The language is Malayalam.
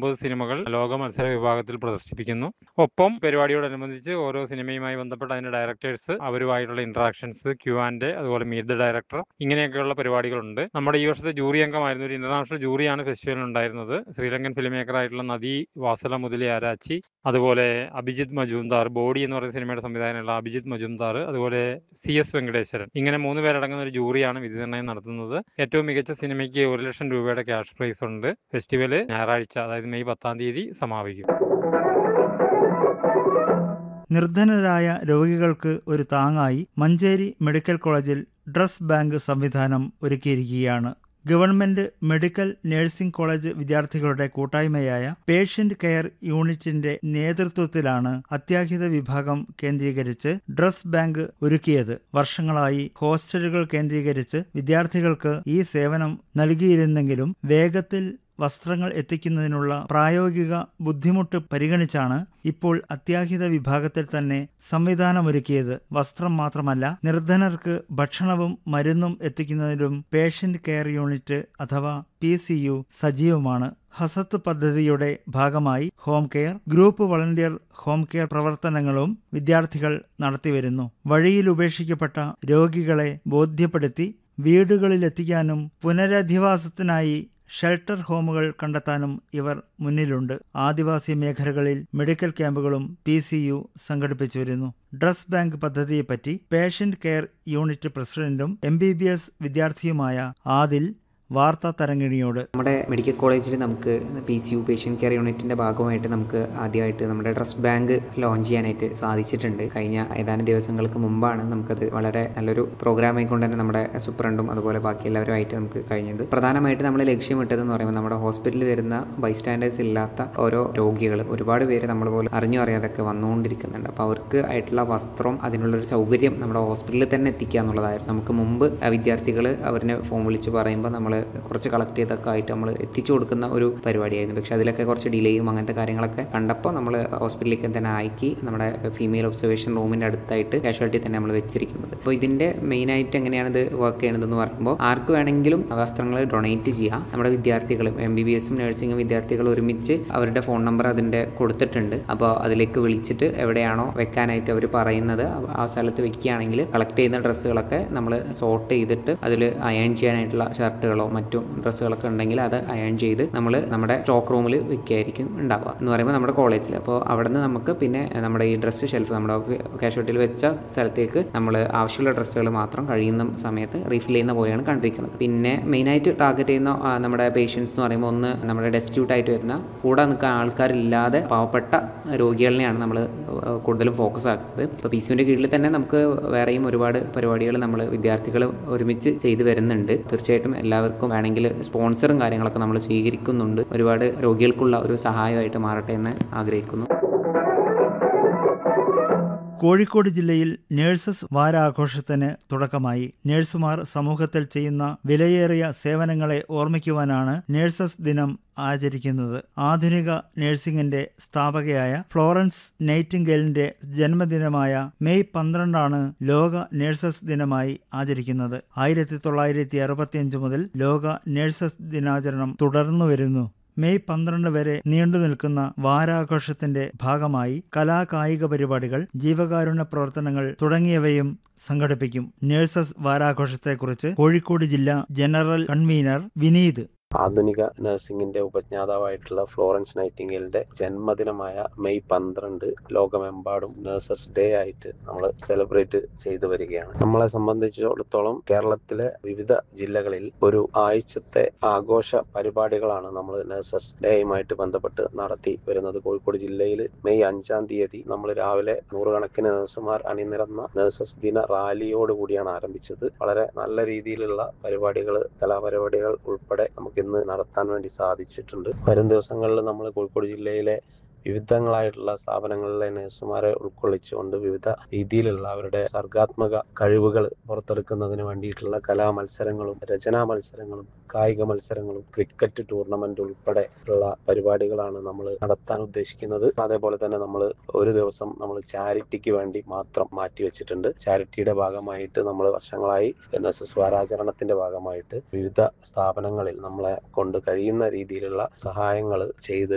9 സിനിമകൾ ലോക മത്സര വിഭാഗത്തിൽ പ്രദർശിപ്പിക്കുന്നു. ഒപ്പം പരിപാടിയോടനുബന്ധിച്ച് ഓരോ സിനിമയുമായി ബന്ധപ്പെട്ട അതിന്റെ ഡയറക്ടേഴ്സ്, അവരുമായിട്ടുള്ള ഇന്ററാക്ഷൻസ്, Q&A, അതുപോലെ മീറ്റ് ദ ഡയറക്ടർ, ഇങ്ങനെയൊക്കെയുള്ള പരിപാടികളുണ്ട്. നമ്മുടെ ഈ വർഷത്തെ ജൂറി അംഗമായിരുന്ന ഒരു ഇന്റർനാഷണൽ ജൂറിയാണ് ഫെസ്റ്റിവലിൽ ഉണ്ടായിരുന്നത്. ശ്രീലങ്കൻ ഫിലിം മേക്കറായിട്ടുള്ള നദി വാസല മുതലി ആരാച്ചി, അതുപോലെ അഭിജിത്ത് മജുംദാർ, ബോഡി എന്ന് പറയുന്ന സിനിമയുടെ സംവിധാനമുള്ള അഭിജിത്ത് മജുംദാർ, അതുപോലെ CS വെങ്കടേശ്വരൻ, ഇങ്ങനെ 3 പേരടങ്ങുന്ന ഒരു ജൂറിയാണ് വിധി നിർണ്ണയം നടത്തുന്നത്. ഏറ്റവും മികച്ച സിനിമയ്ക്ക് 1 ലക്ഷം രൂപയുടെ ക്യാഷ് പ്രൈസ് ഉണ്ട്. ഫെസ്റ്റിവല് ഞായറാഴ്ച, അതായത് മെയ് 10 തീയതി സമാപിക്കും. നിർധനരായ രോഗികൾക്ക് ഒരു താങ്ങായി മഞ്ചേരി മെഡിക്കൽ കോളേജിൽ ഡ്രസ് ബാങ്ക് സംവിധാനം ഒരുക്കിയിരിക്കുകയാണ്. ഗവൺമെന്റ് മെഡിക്കൽ നഴ്സിംഗ് കോളേജ് വിദ്യാർത്ഥികളുടെ കൂട്ടായ്മയായ പേഷ്യന്റ് കെയർ യൂണിറ്റിന്റെ നേതൃത്വത്തിലാണ് അത്യാഹിത വിഭാഗം കേന്ദ്രീകരിച്ച് ഡ്രസ് ബാങ്ക് ഒരുക്കിയത്. വർഷങ്ങളായി ഹോസ്റ്റലുകൾ കേന്ദ്രീകരിച്ച് വിദ്യാർത്ഥികൾക്ക് ഈ സേവനം നൽകിയിരുന്നെങ്കിലും വേഗത്തിൽ വസ്ത്രങ്ങൾ എത്തിക്കുന്നതിനുള്ള പ്രായോഗിക ബുദ്ധിമുട്ട് പരിഗണിച്ചാണ് ഇപ്പോൾ അത്യാഹിത വിഭാഗത്തിൽ തന്നെ സംവിധാനമൊരുക്കിയത്. വസ്ത്രം മാത്രമല്ല, നിർധനർക്ക് ഭക്ഷണവും മരുന്നും എത്തിക്കുന്നതിലും പേഷ്യന്റ് കെയർ യൂണിറ്റ് അഥവാ PCU സജീവമാണ്. ഹസത്ത് പദ്ധതിയുടെ ഭാഗമായി home care, group volunteer home care പ്രവർത്തനങ്ങളും വിദ്യാർത്ഥികൾ നടത്തിവരുന്നു. വഴിയിൽ ഉപേക്ഷിക്കപ്പെട്ട രോഗികളെ ബോധ്യപ്പെടുത്തി വീടുകളിലെത്തിക്കാനും പുനരധിവാസത്തിനായി ഷെൽട്ടർ ഹോമുകൾ കണ്ടെത്താനും ഇവർ മുന്നിലുണ്ട്. ആദിവാസി മേഖലകളിൽ മെഡിക്കൽ ക്യാമ്പുകളും PCU സംഘടിപ്പിച്ചു വരുന്നു. Dress bank പദ്ധതിയെപ്പറ്റി patient care unit പ്രസിഡന്റും MBBS വിദ്യാർത്ഥിയുമായ ആദിൽ വാർത്താ തരംഗിണിയോട്. നമ്മുടെ മെഡിക്കൽ കോളേജിൽ നമുക്ക് PCU പേഷ്യൻ്റ് കെയർ യൂണിറ്റിൻ്റെ ഭാഗമായിട്ട് നമുക്ക് ആദ്യമായിട്ട് നമ്മുടെ ഡ്രസ് ബാങ്ക് ലോഞ്ച് ചെയ്യാനായിട്ട് സാധിച്ചിട്ടുണ്ട്. കഴിഞ്ഞ ഏതാനും ദിവസങ്ങൾക്ക് മുമ്പാണ് നമുക്കത് വളരെ നല്ലൊരു പ്രോഗ്രാമായി കൊണ്ട് തന്നെ നമ്മുടെ സൂപ്രണ്ടും അതുപോലെ ബാക്കി എല്ലാവരുമായിട്ട് നമുക്ക് കഴിഞ്ഞത്. പ്രധാനമായിട്ട് നമ്മൾ ലക്ഷ്യമിട്ടതെന്ന് പറയുമ്പോൾ നമ്മുടെ ഹോസ്പിറ്റലിൽ വരുന്ന ബൈസ്റ്റാൻഡേഴ്സ് ഇല്ലാത്ത ഓരോ രോഗികൾ ഒരുപാട് പേര് നമ്മൾ പോലും അറിഞ്ഞു അറിയാതൊക്കെ വന്നുകൊണ്ടിരിക്കുന്നുണ്ട്. അപ്പോൾ അവർക്ക് ആയിട്ടുള്ള വസ്ത്രം, അതിനുള്ളൊരു സൗകര്യം നമ്മുടെ ഹോസ്പിറ്റലിൽ തന്നെ എത്തിക്കുക എന്നുള്ളതായിരുന്നു. നമുക്ക് മുമ്പ് വിദ്യാർത്ഥികൾ അവരിനെ ഫോൺ വിളിച്ച് പറയുമ്പോൾ നമ്മൾ കുറച്ച് കളക്ട് ചെയ്തൊക്കെ ആയിട്ട് നമ്മൾ എത്തിച്ചു കൊടുക്കുന്ന ഒരു പരിപാടിയായിരുന്നു. പക്ഷേ അതിലൊക്കെ കുറച്ച് ഡിലേയും അങ്ങനത്തെ കാര്യങ്ങളൊക്കെ കണ്ടപ്പോൾ നമ്മൾ ഹോസ്പിറ്റലിലേക്ക് തന്നെ ആക്കി നമ്മുടെ ഫീമെയിൽ ഒബ്സർവേഷൻ റൂമിൻ്റെ അടുത്തായിട്ട് കാഷ്വാലിറ്റി തന്നെ നമ്മൾ വെച്ചിരിക്കുന്നത്. അപ്പോൾ ഇതിൻ്റെ മെയിനായിട്ട് എങ്ങനെയാണ് ഇത് വർക്ക് ചെയ്യണതെന്ന് പറയുമ്പോൾ, ആർക്ക് വേണമെങ്കിലും വസ്ത്രങ്ങൾ ഡൊണേറ്റ് ചെയ്യാം. നമ്മുടെ വിദ്യാർത്ഥികളും MBBS നഴ്സിംഗ് വിദ്യാർത്ഥികൾ ഒരുമിച്ച് അവരുടെ ഫോൺ നമ്പർ അതിൻ്റെ കൊടുത്തിട്ടുണ്ട്. അപ്പോൾ അതിലേക്ക് വിളിച്ചിട്ട് എവിടെയാണോ വെക്കാനായിട്ട് അവർ പറയുന്നത് ആ സ്ഥലത്ത് വെക്കുകയാണെങ്കിൽ കളക്ട് ചെയ്യുന്ന ഡ്രസ്സുകളൊക്കെ നമ്മൾ സോർട്ട് ചെയ്തിട്ട് അതിൽ അയൺ ചെയ്യാനായിട്ടുള്ള ഷർട്ടുകളോ മറ്റു ഡ്രസ്സുകളൊക്കെ ഉണ്ടെങ്കിൽ അത് അയൺ ചെയ്ത് നമ്മൾ നമ്മുടെ സ്റ്റോക്ക് റൂമിൽ വെക്കുകയായിരിക്കും ഉണ്ടാവുക എന്ന് പറയുമ്പോൾ നമ്മുടെ കോളേജിൽ. അപ്പോൾ അവിടെ നിന്ന് നമുക്ക് പിന്നെ നമ്മുടെ ഈ ഡ്രസ്സ് ഷെൽഫ് നമ്മുടെ കാഷ്വാലിറ്റിയിൽ വെച്ച സ്ഥലത്തേക്ക് നമ്മൾ ആവശ്യമുള്ള ഡ്രസ്സുകൾ മാത്രം കഴിയുന്ന സമയത്ത് റീഫിൽ ചെയ്യുന്ന പോലെയാണ് കണ്ടിരിക്കുന്നത്. പിന്നെ മെയിനായിട്ട് ടാർഗറ്റ് ചെയ്യുന്ന നമ്മുടെ പേഷ്യൻസ് എന്ന് പറയുമ്പോൾ, ഒന്ന് നമ്മുടെ ഡെസ്റ്റിറ്റ്യൂട്ട് ആയിട്ട് വരുന്ന കൂടെ നിൽക്കാൻ ആൾക്കാരില്ലാതെ പാവപ്പെട്ട രോഗികളിനെയാണ് നമ്മൾ കൂടുതലും ഫോക്കസ് ആക്കുന്നത്. ഇപ്പോൾ PCUവിൻ്റെ കീഴിൽ തന്നെ നമുക്ക് വേറെയും ഒരുപാട് പരിപാടികൾ നമ്മൾ വിദ്യാർത്ഥികൾ ഒരുമിച്ച് ചെയ്തു വരുന്നുണ്ട്. തീർച്ചയായിട്ടും എല്ലാവർക്കും വേണമെങ്കിൽ സ്പോൺസറും കാര്യങ്ങളൊക്കെ നമ്മൾ സ്വീകരിക്കുന്നുണ്ട്. ഒരുപാട് രോഗികൾക്കുള്ള ഒരു സഹായമായിട്ട് മാറട്ടെ എന്ന് ആഗ്രഹിക്കുന്നു. കോഴിക്കോട് ജില്ലയിൽ നഴ്സസ് വാരാഘോഷത്തിന് തുടക്കമായി. നഴ്സുമാർ സമൂഹത്തിൽ ചെയ്യുന്ന വിലയേറിയ സേവനങ്ങളെ ഓർമ്മിക്കുവാനാണ് നഴ്സസ് ദിനം ആചരിക്കുന്നത്. ആധുനിക നഴ്സിംഗിന്റെ സ്ഥാപകയായ ഫ്ലോറൻസ് നൈറ്റിംഗേലിന്റെ ജന്മദിനമായ മെയ് 12 ലോക നഴ്സസ് ദിനമായി ആചരിക്കുന്നത്. 1965 മുതൽ ലോക നഴ്സസ് ദിനാചരണം തുടർന്നു വരുന്നു. മെയ് 12 വരെ നീണ്ടു നിൽക്കുന്ന വാരാഘോഷത്തിന്റെ ഭാഗമായി കലാകായിക പരിപാടികൾ, ജീവകാരുണ്യ പ്രവർത്തനങ്ങൾ തുടങ്ങിയവയും സംഘടിപ്പിക്കും. നഴ്സസ് വാരാഘോഷത്തെക്കുറിച്ച് കോഴിക്കോട് ജില്ലാ ജനറൽ കൺവീനർ വിനീത്. ആധുനിക നഴ്സിംഗിന്റെ ഉപജ്ഞാതാവായിട്ടുള്ള ഫ്ലോറൻസ് നൈറ്റിംഗേലിന്റെ ജന്മദിനമായ മെയ് 12 ലോകമെമ്പാടും നഴ്സസ് ഡേ ആയിട്ട് നമ്മൾ സെലിബ്രേറ്റ് ചെയ്തു വരികയാണ്. നമ്മളെ സംബന്ധിച്ചിടത്തോളം കേരളത്തിലെ വിവിധ ജില്ലകളിൽ ഒരു ആഴ്ചത്തെ ആഘോഷ പരിപാടികളാണ് നമ്മൾ നഴ്സസ് ഡേയുമായിട്ട് ബന്ധപ്പെട്ട് നടത്തി വരുന്നത്. കോഴിക്കോട് ജില്ലയിൽ മെയ് 5 നമ്മൾ രാവിലെ നൂറുകണക്കിന് നഴ്സുമാർ അണിനിരന്ന നഴ്സസ് ദിന റാലിയോടുകൂടിയാണ് ആരംഭിച്ചത്. വളരെ നല്ല രീതിയിലുള്ള പരിപാടികൾ, കലാപരിപാടികൾ ഉൾപ്പെടെ നമുക്ക് ഇന്ന് നടത്താൻ വേണ്ടി സാധിച്ചിട്ടുണ്ട്. വരും ദിവസങ്ങളിൽ നമ്മൾ കോഴിക്കോട് ജില്ലയിലെ വിവിധങ്ങളായിട്ടുള്ള സ്ഥാപനങ്ങളിലെ നഴ്സുമാരെ ഉൾക്കൊള്ളിച്ചുകൊണ്ട് വിവിധ രീതിയിലുള്ള അവരുടെ സർഗാത്മക കഴിവുകൾ പുറത്തെടുക്കുന്നതിന് വേണ്ടിയിട്ടുള്ള കലാമത്സരങ്ങളും രചനാ മത്സരങ്ങളും കായിക മത്സരങ്ങളും ക്രിക്കറ്റ് ടൂർണമെന്റ് ഉൾപ്പെടെ ഉള്ള പരിപാടികളാണ് നമ്മൾ നടത്താൻ ഉദ്ദേശിക്കുന്നത്. അതേപോലെ തന്നെ നമ്മൾ ഒരു ദിവസം നമ്മൾ ചാരിറ്റിക്ക് വേണ്ടി മാത്രം മാറ്റിവെച്ചിട്ടുണ്ട്. ചാരിറ്റിയുടെ ഭാഗമായിട്ട് നമ്മൾ വർഷങ്ങളായി NSS വാരാചരണത്തിന്റെ ഭാഗമായിട്ട് വിവിധ സ്ഥാപനങ്ങളിൽ നമ്മളെ കൊണ്ട് കഴിയുന്ന രീതിയിലുള്ള സഹായങ്ങൾ ചെയ്ത്